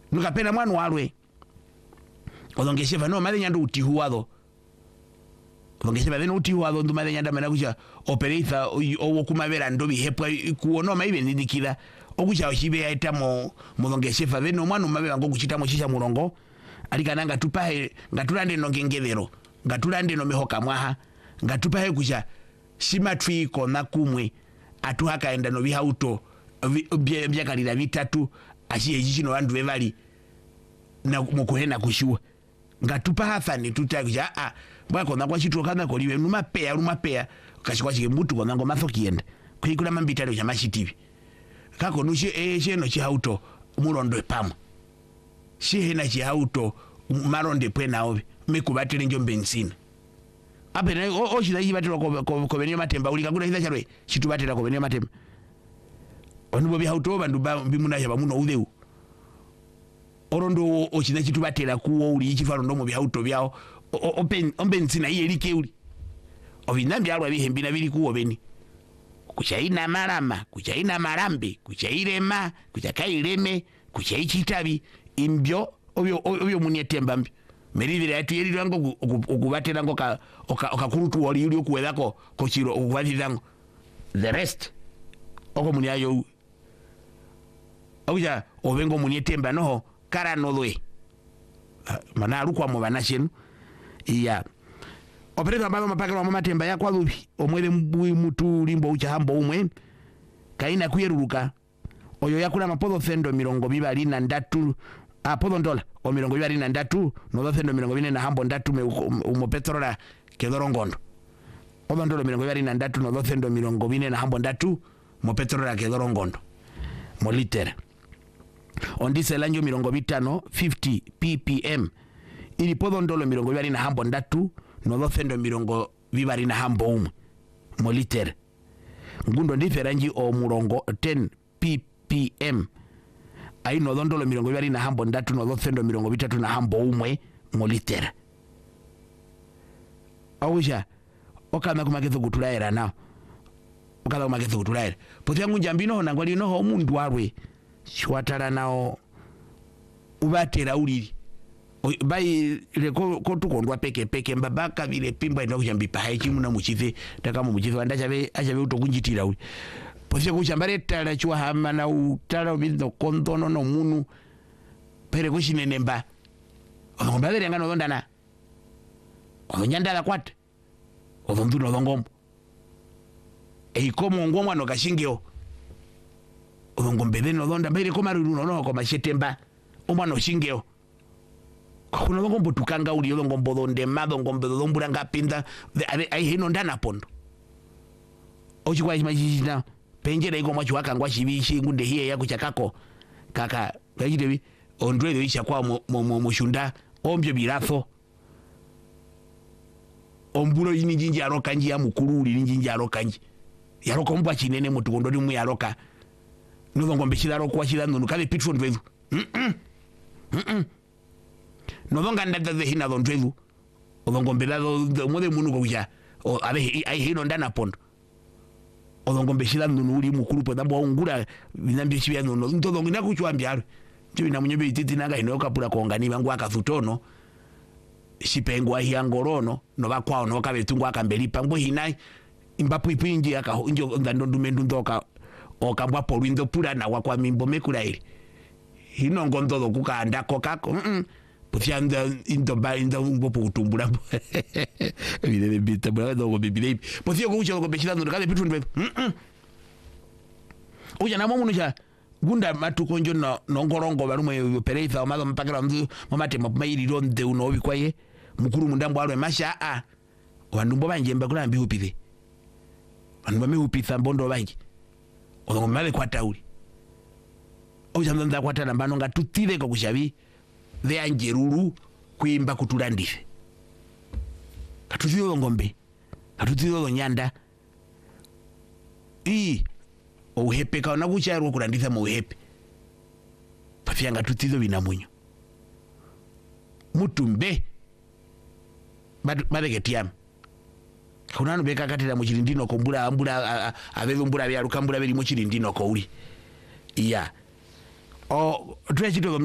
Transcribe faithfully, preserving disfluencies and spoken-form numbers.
nukapena mwanu walwe odongeseva no made nyandu utihuado odongeseva deno utihuado ndu made nyanda mena kucha opereitha owo kumavera ndo bihepwa kuono maibe nidikira okucha oshibe yaita mo modongeseva deno mwanu mavera ngo kuchita mo chisha mulongo alikananga tupahe ngatulande no ngengedero ngatulande no mehoka mwaha ngatupahe kucha simatwi kona kumwe atuhaka enda no bihauto byakalira bitatu ashiye jishino bandu bevali na mukuhena kushua ngatupa hafani tutakuja a bwa kona kwa chitwa kana koliwe numapea numapea kashikwa chike mbutu kona ngo mathokienda kwikula mambitalo cha mashitivi kako nushi eh sheno chihauto mulondo pamwe shihena chihauto maronde pwena obi mekubatele njombe nsina apena o shida yibatelo ko ko benyo matemba ulika kuna hida charwe chitubatela ko benyo matemba onu bobi hauto bandu bimuna ya bamuno udeu orondo o chida chitubatela kuwo uli chifaro ndo mu bihauto byao open open sina yelike uli obinambi alwa bihembina bili kuwo beni kuchaina marama kuchaina marambe kuchairema kuchakaireme kuchaichitabi imbyo obyo obyo munietemba mbi merivire yatu yeli rango okubatela ngo ka okakurutu wali yuli okuwedako kochiro okubadhidango the rest oko muni ayo oja obengo munietemba noho kara nolwe mana alukwa mu banashenu iya opereka baba mapakala mama temba ya kwa lubi omwele mbui mutu limbo ucha hambo umwe kaina kuyeruruka oyo yakula mapodo fendo mirongo bibali na ndatu apodo ndola o mirongo bibali na ndatu no fendo mirongo bine na hambo ndatu me umo petrola kedoro ngondo odo ndolo mirongo bibali na ndatu no fendo mirongo bine na hambo ndatu mo petrola kedoro ngondo mo liter ondise lanyo mirongo bitano fifty ppm ili podo ndolo mirongo bibali na hambo ndatu no fendo mirongo bibali na hambo umwe mo liter ngundo ndiferanji o murongo ten ppm ai no ndolo mirongo bibali na hambo ndatu no fendo mirongo bitatu na hambo umwe mo liter awuja okana kumakezo kutulaera na okala kumakezo kutulaera potia ngunjambino na ngwali no omundu warwe shwatala nao ubatera ulili bai leko ko tukondwa peke peke mbabaka bile pimba ino kujambipa haichi muna muchize takama muchize andachabe achabe utokunjitira uli posia kuchambare tala chwa hama na utala ubindo kondono no munu pere kushinenemba ombadere ngano ndana onyandala kwat odonduno dongombo e komo ngomwa no kashingeo odongombele no donda mbere komaruno no ko mashetemba omwana shingeo kuna ngombo tukanga uli ngombo donde mado ngombo dombura ngapinda ai hino ndana pondo ochikwa imajina penjera iko mwachi wakangwa chibishi ngunde hiye yako chakako kaka ngajitebi ondredo isha kwa mushunda ombyo birafo ombulo yini jinji aroka nji ya mukuru uli njinji aroka nji yaroka mbwa chinene mutu kondori mu yaroka nuzo ngombe chidaro kwa chidano nukabe pitfo ndwezu mm mm mm nodonga ndada de hina don twezu odongombe dado mode munu ko kuja o abe ai hino ndana pondo odongombe shila nunu uli mukuru po dambo ungura binambye chibya nono ntodongo nakuchwambya chibi na munyebe ititi naga ino kapula kongani bangu akazutono shipengwa hiyangorono no bakwao no kabetungwa akambeli pangbo hinai imbapu ipinji aka njo ndando ndumendu ndoka okambwa polwindo pula na wakwa mimbo mekula ile hino ngondodo kukanda kokako mm pusianda indoba inda ngbopo kutumbula bile bita bwa dogo bibile posio kucho ko bechila ndo kale pitu ndo mm uja na momu nuja gunda matuko njo no ngorongo barume pereitha amazo mpakira mzu mamate mamayiri ronde uno bikwaye mukuru mundambo alwe masha a wandumbo banje mbakula mbi upile wanumba me upitha mbondo banje odongo male kwa tauli uja nda kwa tana mbano ngatutile ko kushabi the anjeruru kuimba kutulandife katutilo ngombe katutilo nyanda i ohepe kaona kucharwa kulanditha mu hepe pafyanga tutilo binamunyo mutumbe badege tiam kuna nubeka katira mu chilindino ko mbula mbula avezo mbula bya rukambula beli mu chilindino ko uli iya o twechito